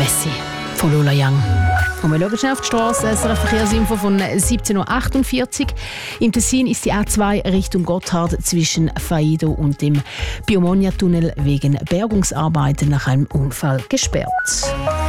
Messi von Lola Young. Und wir schauen schnell auf die Straße. Es ist eine Verkehrsinfo von 17.48 Uhr. Im Tessin ist die A2 Richtung Gotthard zwischen Faido und dem Biomonia-Tunnel wegen Bergungsarbeiten nach einem Unfall gesperrt.